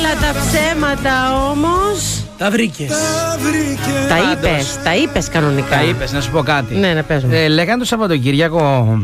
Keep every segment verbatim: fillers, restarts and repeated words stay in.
Όλα τα ψέματα όμως τα βρήκες. Τα είπες, τα είπες κανονικά. Τα είπες, να σου πω κάτι. Ναι, να πες μου. ε, Λέγανε το Σαββατοκύριακο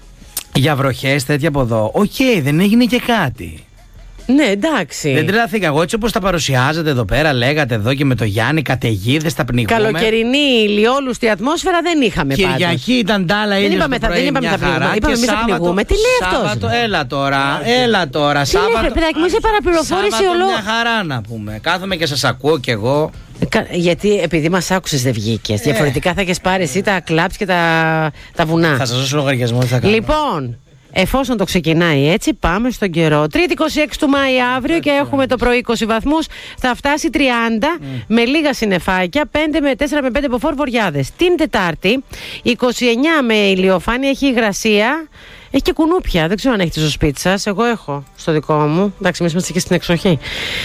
για βροχές τέτοια από εδώ. Οκ, okay, δεν έγινε και κάτι. Ναι, εντάξει. Δεν τρελαθήκα εγώ, έτσι όπως τα παρουσιάζετε εδώ πέρα, λέγατε εδώ και με το Γιάννη, καταιγίδες, τα πνιγούμε. Καλοκαιρινή, ηλιόλουστη ατμόσφαιρα δεν είχαμε πάντως. Κυριακή ήταν τάλα, ήλιος το πρωί, δεν είπαμε μια θα χαρά. Είπαμε εμείς θα πνιγούμε. Τι λέει αυτός? Σάββατο, έλα τώρα, έλα τώρα. Τι λέει, παιδάκι μου, είσαι παραπληροφόρηση ολό. Μια χαρά να πούμε. Κάθομαι και σας ακούω κι εγώ. Γιατί επειδή μας άκουσες δεν βγήκες. Ε. Διαφορετικά θα έχεις πάρει εσύ τα κλαμπς και τα, τα βουνά. Θα σας δώσω λογαριασμό, τι θα κάνω. Λοιπόν, εφόσον το ξεκινάει έτσι, πάμε στον καιρό. Τρίτη είκοσι έξι του Μάη αύριο και έχουμε το πρωί είκοσι βαθμούς. Θα φτάσει τριάντα mm. με λίγα συννεφάκια, πέντε με τέσσερα με πέντε μποφόρ βοριάδες. Την Τετάρτη, είκοσι εννιά με ηλιοφάνεια, έχει υγρασία. Έχει και κουνούπια. Δεν ξέρω αν έχετε στο σπίτι σας. Εγώ έχω στο δικό μου. Εντάξει, εμείς είμαστε και στην εξοχή.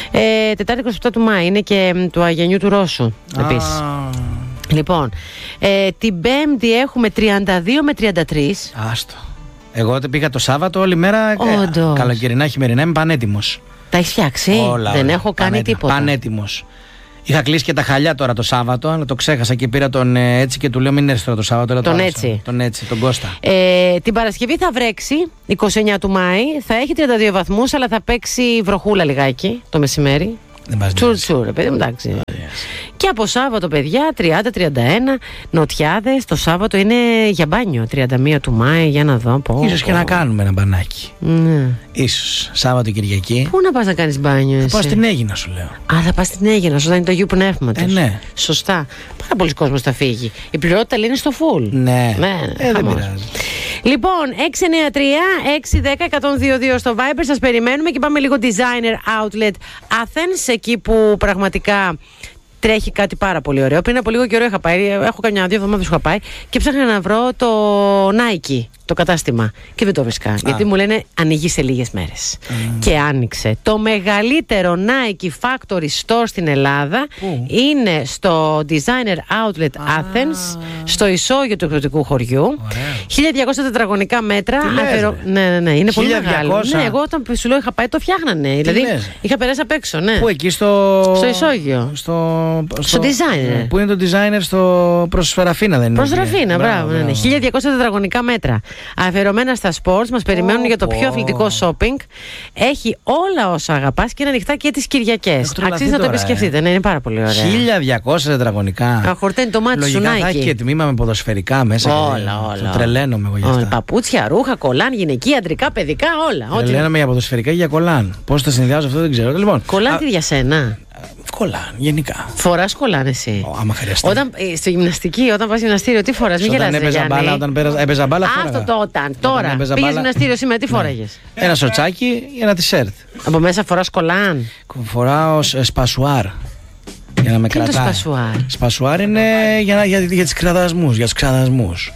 Ε, Τετάρτη είκοσι επτά του Μάη είναι και του Αγιανιού του Ρώσου. Επίσης. Ah. Λοιπόν, ε, την Πέμπτη έχουμε τριάντα δύο με τριάντα τρία. Άστο. Εγώ πήγα το Σάββατο όλη μέρα. Όντως. Καλοκαιρινά, χειμερινά, είμαι πανέτοιμος. Τα έχεις φτιάξει? Όλα, δεν όλα. έχω κάνει Πανέτοιμο, τίποτα. Πανέτοιμος. Είχα κλείσει και τα χαλιά τώρα το Σάββατο, αλλά το ξέχασα και πήρα τον έτσι και του λέω μην έρθει τώρα το Σάββατο. Τον το έτσι. Τον έτσι, τον Κώστα. Ε, την Παρασκευή θα βρέξει, είκοσι εννιά του Μάη, θα έχει τριάντα δύο βαθμούς, αλλά θα παίξει βροχούλα λιγάκι το μεσημέρι. Τσουρ τσουρ, παιδί μου, εντάξει. Και από Σάββατο, παιδιά, τριάντα με τριάντα ένα, νοτιάδες. Το Σάββατο είναι για μπάνιο, τριάντα μία του Μάη, για να δω. Πω, ίσως πω. και να κάνουμε ένα μπανάκι. Ναι. Ίσως, Σάββατο Κυριακή. Πού να πας να κάνεις μπάνιο, εσύ? Θα πάω στην Αίγινα, σου λέω. Α, θα πας στην Αίγινα, σωστά, είναι το Αγίου Πνεύματος. Ε, ναι. Σωστά. Πάρα πολλοί κόσμος θα φύγει. Η πληρότητα λέει είναι στο full. Ναι. ναι ε, δεν πειράζει. Λοιπόν, έξι εννιά τρία έξι δέκα εκατόν δύο δύο στο Viber, σας περιμένουμε και πάμε λίγο Designer Outlet Athens, εκεί που πραγματικά τρέχει κάτι πάρα πολύ ωραίο. Πριν από λίγο καιρό είχα πάει, έχω καμιά δύο εβδομάδες που είχα πάει και ψάχνα να βρω το Nike, το κατάστημα. Και δεν το βρίσκα. Γιατί μου λένε ανοίγει σε λίγες μέρες. Mm. Και άνοιξε. Το μεγαλύτερο Nike Factory Store στην Ελλάδα mm. είναι στο Designer Outlet ah. Athens, στο ισόγειο του εκδοτικού χωριού. Ωραία. χίλια διακόσια τετραγωνικά μέτρα. Αφαιρο... Ναι, ναι, ναι, είναι πολύ μεγάλο. Ναι, εγώ όταν σου λέω είχα πάει το φτιάχνανε. Τι δηλαδή λες? Είχα περάσει απ' έξω. Ναι. Πού εκεί στο. Στο ισόγειο. Στο. Στο, στο designer. Πού είναι το designer στο προς Ραφίνα, δεν είναι? Προς Ραφίνα, μπράβο. μπράβο, ναι. χίλια διακόσια τετραγωνικά μέτρα. Αφιερωμένα στα sports, μας περιμένουν oh, για το πιο αθλητικό oh. shopping. Έχει όλα όσα αγαπάς και είναι ανοιχτά και τις Κυριακές. Αξίζει να το επισκεφτείτε, ε. ναι, είναι πάρα πολύ ωραία. χίλια διακόσια τετραγωνικά. Αχορταίνει το μάτι σου, Nike. Θα έχει και τμήμα με ποδοσφαιρικά μέσα. Όλα, όλα. Το τρελαίνομαι εγώ για αυτά. Παπούτσια, ρούχα, κολάν, γυναικεία, αντρικά, παιδικά, όλα. Τρελαίνομαι για ποδοσφαιρικά και για κολάν. Πώς τα συνδυάζω αυτό δεν ξέρω. Λοιπόν, κολάν τι για σένα? Κολάν, γενικά. Φοράς κολάν εσύ? Oh, άμα χρειαστεί. Όταν, στο γυμναστική, όταν πας γυμναστήριο, τι φοράς? Μην γελάς, έπαιζα μπάλα, όταν έπαιζα μπάλα, φόραγα. Αυτό το όταν. Τώρα, πήγες γυμναστήριο σήμερα, τι φόραγες? Ένα σοτσάκι ή ένα τισέρτ. Από μέσα φοράς κολάν? Φοράω σπασουάρ. Για να με τι κρατάει. Τι είναι το σπασουάρ? Σπασουάρ είναι για, για, για, για τις κραδασμούς, για τους ξαδασμούς.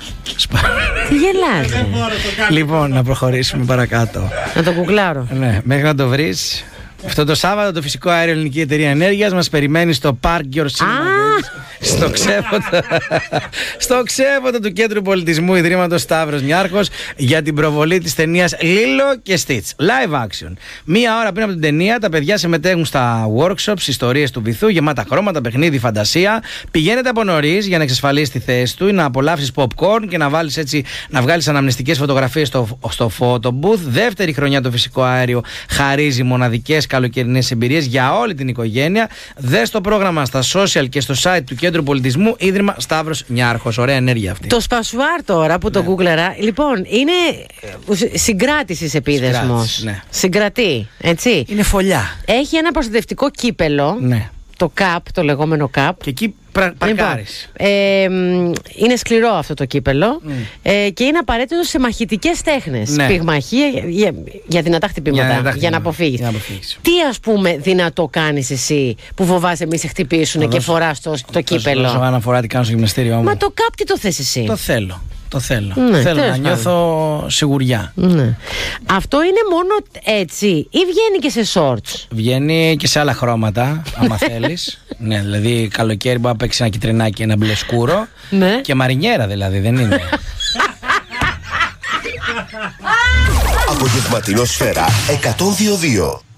Τι γελάς? Λοιπόν, να προχωρήσουμε παρακάτω. Να το κουκλάρω. Ναι, μέχρι να το βρεις. Αυτό το Σάββατο το Φυσικό Αέριο Ελληνική Εταιρεία Ενέργειας μας περιμένει στο Park Your Cinema. Στο ξέφωτο, στο ξέφωτο του Κέντρου Πολιτισμού Ιδρύματος Σταύρος Νιάρχος για την προβολή της ταινίας Λίλο και Στιτς. Live action. Μία ώρα πριν από την ταινία τα παιδιά συμμετέχουν στα workshops, ιστορίες του βυθού, γεμάτα χρώματα, παιχνίδι, φαντασία. Πηγαίνετε από νωρίς για να εξασφαλίσεις τη θέση του, να απολαύσεις popcorn και να, βάλεις έτσι, να βγάλεις αναμνηστικές φωτογραφίες στο, στο photo booth. Δεύτερη χρονιά το Φυσικό Αέριο χαρίζει μοναδικές καλοκαιρινές εμπειρίες για όλη την οικογένεια. Δες το πρόγραμμα στα social και στο site του Κέντρου Πολιτισμού, Ίδρυμα Σταύρος Νιάρχος. Ωραία ενέργεια αυτή. Το σπασουάρ τώρα που ναι. το γκούγκλαρα, λοιπόν, είναι συγκράτησης επίδεσμος. Ναι. Συγκρατεί, έτσι. Είναι φωλιά. Έχει ένα προστατευτικό κύπελο. Ναι. Το καπ, το λεγόμενο καπ. Και εκεί πρα, παρκάρεις. Λοιπόν, ε, είναι σκληρό αυτό το κύπελο mm. ε, και είναι απαραίτητο σε μαχητικές τέχνες. Ναι. Πυγμαχία για, για, για δυνατά χτυπήματα, για, για, για να αποφύγεις. Τι ας πούμε δυνατό κάνεις εσύ που φοβάσαι μη σε χτυπήσουν και φοράς το, το κύπελο? Όσο αναφορά τι κάνω στο γυμναστήριο μου. Μα το καπ τι το θες εσύ? Το θέλω. Το θέλω. Ναι, θέλω να νιώθω σιγουριά. Ναι. Αυτό είναι μόνο έτσι ή βγαίνει και σε shorts? Βγαίνει και σε άλλα χρώματα, άμα θέλεις. Ναι, δηλαδή καλοκαίρι μπορεί να παίξει ένα κυτρινάκι, ένα μπλε σκούρο. Ναι. Και μαρινιέρα δηλαδή, δεν είναι. Απογευματινό Σφαίρα εκατόν δύο δύο.